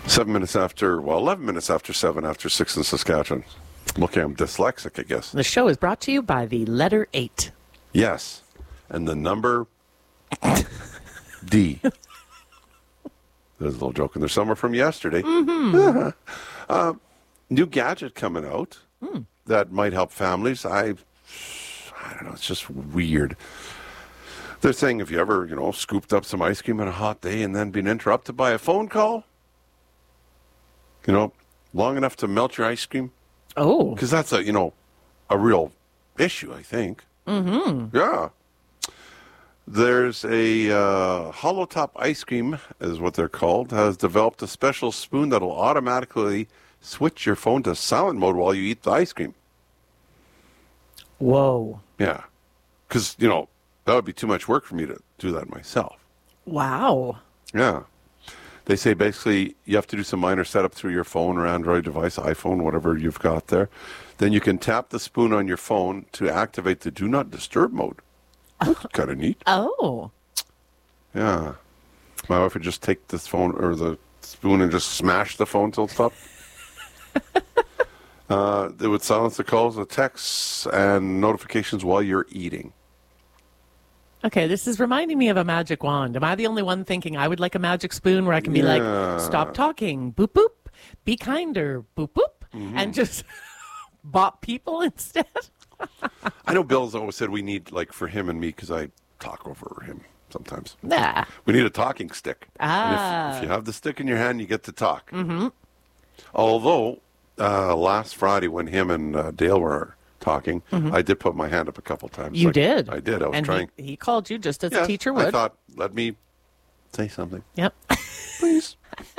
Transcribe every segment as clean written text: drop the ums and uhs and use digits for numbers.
11 minutes after 7 after 6 in Saskatchewan. Okay, I'm dyslexic, I guess. The show is brought to you by the letter 8. Yes. And the number D. There's a little joke in there somewhere from yesterday. Mm-hmm. New gadget coming out that might help families. I don't know. It's just weird. They're saying if you ever, scooped up some ice cream on a hot day and then been interrupted by a phone call, long enough to melt your ice cream. Oh. Because that's a real issue, I think. Mm-hmm. Yeah. There's a hollow top ice cream, is what they're called, has developed a special spoon that'll automatically switch your phone to silent mode while you eat the ice cream. Whoa. Yeah. Because, that would be too much work for me to do that myself. Wow. Yeah. They say basically you have to do some minor setup through your phone or Android device, iPhone, whatever you've got there. Then you can tap the spoon on your phone to activate the Do Not Disturb mode. That's kind of neat. Oh. Yeah. My wife would just take this phone or the spoon and just smash the phone till it stopped. It would silence the calls, the texts, and notifications while you're eating. Okay, this is reminding me of a magic wand. Am I the only one thinking I would like a magic spoon where I can be like, stop talking, boop, boop, be kinder, boop, boop, and just bop people instead? I know Bill's always said we need, for him and me, because I talk over him sometimes. Nah. We need a talking stick. Ah. And if you have the stick in your hand, you get to talk. Mm-hmm. Although, last Friday when him and Dale were talking, I did put my hand up a couple times. You did? I did. I was and trying. He called you just as a teacher would. I thought, let me say something. Yep. Please.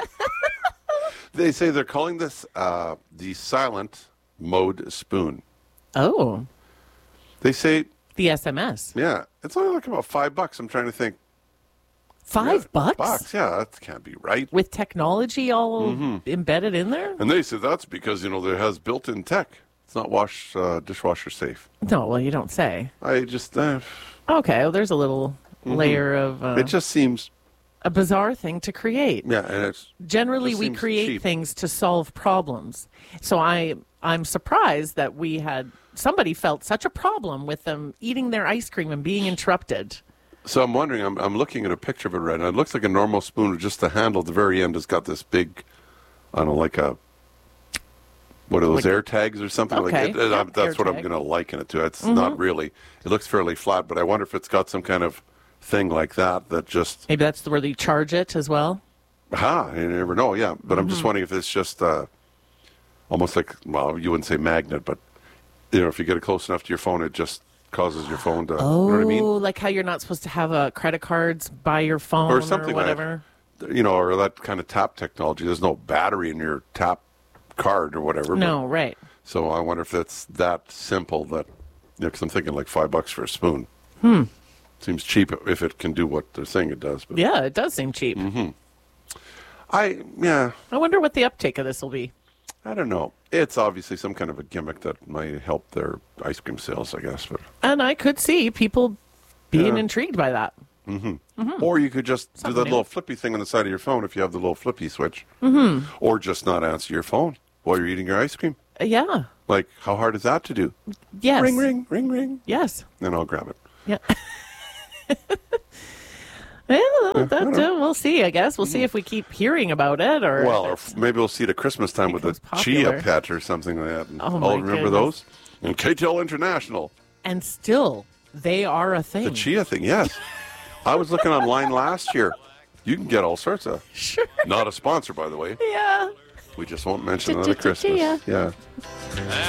They say they're calling this the silent mode spoon. Oh. They say... The SMS. Yeah. It's only about $5. I'm trying to think. $5? $5? Yeah, that can't be right. With technology all embedded in there? And they say that's because, it has built-in tech. It's not dishwasher safe. No, well, you don't say. I just... Okay, well, there's a little layer of... it just seems... a bizarre thing to create. Yeah, and it's... Generally, we create cheap. things to solve problems. So I'm surprised that somebody felt such a problem with them eating their ice cream and being interrupted. So I'm wondering, I'm looking at a picture of it right now. It looks like a normal spoon with just the handle at the very end has got this big, I don't know, like a... What are those, air tags or something? Okay. That's what I'm going to liken it to. It's not really. It looks fairly flat, but I wonder if it's got some kind of thing like that just... Maybe that's where you charge it as well? You never know, yeah. But I'm just wondering if it's just almost like, well, you wouldn't say magnet, but, if you get it close enough to your phone, it just causes your phone to... Oh, you know what I mean? Like how you're not supposed to have credit cards by your phone or something whatever? Or that kind of tap technology. There's no battery in your tap card or whatever. No, right. So I wonder if it's that simple that, because I'm thinking like $5 for a spoon. Seems cheap if it can do what they're saying it does. But. Yeah, it does seem cheap. I wonder what the uptake of this will be. I don't know. It's obviously some kind of a gimmick that might help their ice cream sales, I guess. But and I could see people being intrigued by that. Or you could just do that little flippy thing on the side of your phone if you have the little flippy switch. Or just not answer your phone while you're eating your ice cream. Yeah. Like, how hard is that to do? Yes. Ring, ring, ring, ring. Yes. Then I'll grab it. Yeah. We'll see, I guess. We'll see if we keep hearing about it. Or maybe we'll see it at Christmas time with a Chia Pet or something like that. Remember those? And KTL International. And still, they are a thing. The Chia thing, yes. I was looking online last year. You can get all sorts of... Sure. Not a sponsor, by the way. Yeah. We just won't mention it at Christmas. Chia. Yeah.